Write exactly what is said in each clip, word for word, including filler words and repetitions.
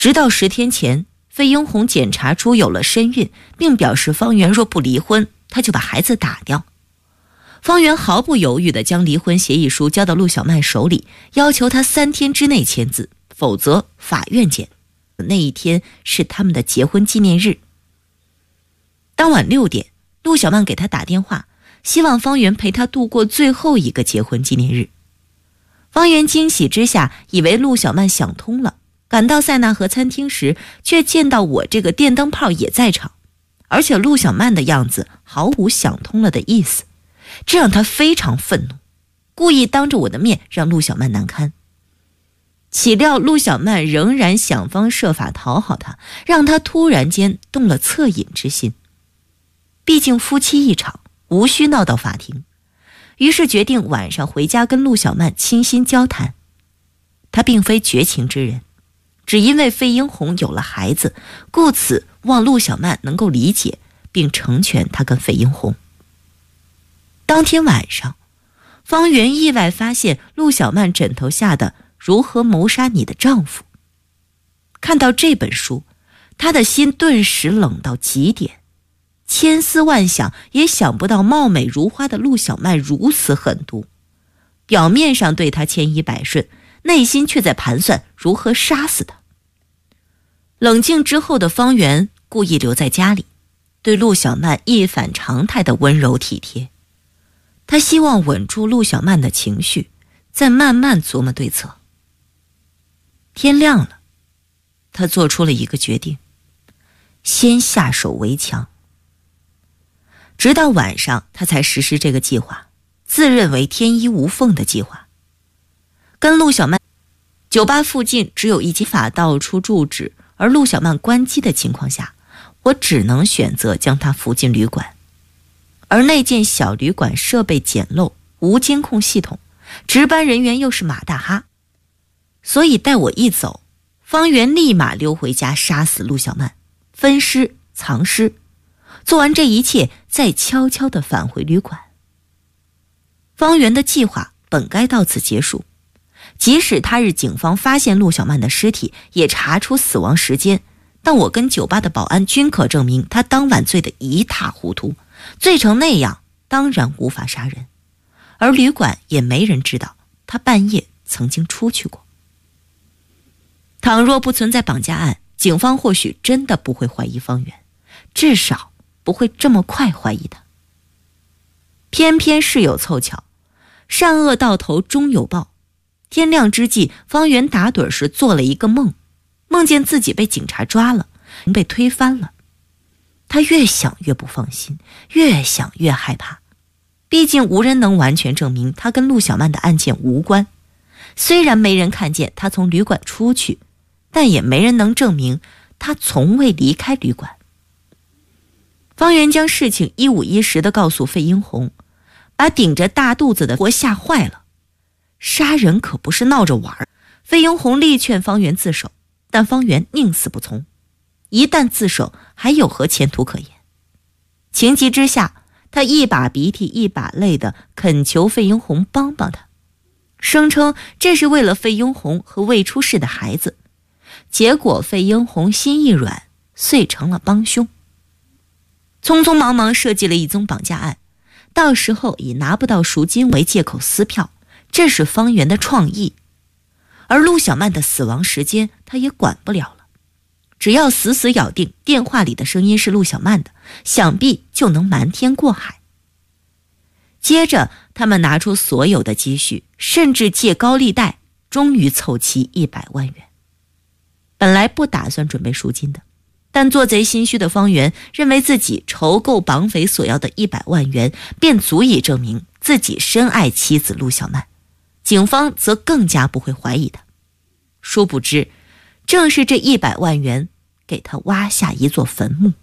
直到十天前，费英红检查出有了身孕，并表示方圆若不离婚，他就把孩子打掉。方圆毫不犹豫地将离婚协议书交到陆小曼手里，要求她三天之内签字，否则法院见。那一天是他们的结婚纪念日。当晚六点，陆小曼给他打电话，希望方圆陪他度过最后一个结婚纪念日。方圆惊喜之下，以为陆小曼想通了，赶到塞纳河餐厅时，却见到我这个电灯泡也在场，而且陆小曼的样子毫无想通了的意思，这让他非常愤怒，故意当着我的面让陆小曼难堪。岂料陆小曼仍然想方设法讨好他，让他突然间动了恻隐之心。毕竟夫妻一场，无需闹到法庭，于是决定晚上回家跟陆小曼倾心交谈。他并非绝情之人，只因为费英红有了孩子，故此望陆小曼能够理解并成全他跟费英红。当天晚上，方圆意外发现陆小曼枕头下的如何谋杀你的丈夫。看到这本书，他的心顿时冷到极点，千思万想也想不到貌美如花的陆小曼如此狠毒，表面上对他千依百顺，内心却在盘算如何杀死他。冷静之后的方圆故意留在家里，对陆小曼一反常态的温柔体贴。他希望稳住陆小曼的情绪，再慢慢琢磨对策。天亮了，他做出了一个决定，先下手为强。直到晚上，他才实施这个计划，自认为天衣无缝的计划。跟陆小曼，酒吧附近只有一间法到处住址，而陆小曼关机的情况下，我只能选择将她扶进旅馆。而那间小旅馆设备简陋，无监控系统，值班人员又是马大哈，所以待我一走，方圆立马溜回家杀死陆小曼，分尸藏尸，做完这一切再悄悄地返回旅馆。方圆的计划本该到此结束，即使他日警方发现陆小曼的尸体，也查出死亡时间，但我跟酒吧的保安均可证明他当晚醉得一塌糊涂，醉成那样当然无法杀人，而旅馆也没人知道他半夜曾经出去过。倘若不存在绑架案，警方或许真的不会怀疑方圆，至少不会这么快怀疑他。偏偏事有凑巧，善恶到头终有报。天亮之际，方圆打盹时做了一个梦，梦见自己被警察抓了，被推翻了。他越想越不放心，越想越害怕。毕竟无人能完全证明他跟陆小曼的案件无关。虽然没人看见他从旅馆出去，但也没人能证明他从未离开旅馆。方圆将事情一五一十地告诉费英红，把顶着大肚子的婆吓坏了。杀人可不是闹着玩儿。费英红力劝方圆自首，但方圆宁死不从。一旦自首，还有何前途可言？情急之下，他一把鼻涕一把泪地恳求费英红帮帮他，声称这是为了费英红和未出世的孩子。结果费英红心一软，遂成了帮凶。匆匆忙忙设计了一宗绑架案，到时候以拿不到赎金为借口撕票，这是方圆的创意。而陆小曼的死亡时间他也管不了了，只要死死咬定电话里的声音是陆小曼的，想必就能瞒天过海。接着他们拿出所有的积蓄，甚至借高利贷，终于凑齐一百万元。本来不打算准备赎金的，但做贼心虚的方圆认为自己筹够绑匪所要的一百万元，便足以证明自己深爱妻子陆小曼，警方则更加不会怀疑他。殊不知，正是这一百万元给他挖下一座坟墓。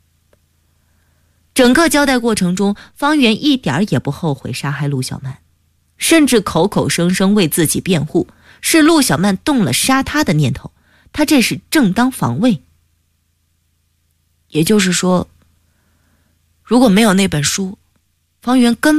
整个交代过程中，方圆一点也不后悔杀害陆小曼，甚至口口声声为自己辩护，是陆小曼动了杀他的念头，他这是正当防卫。也就是说，如果没有那本书，方圆根本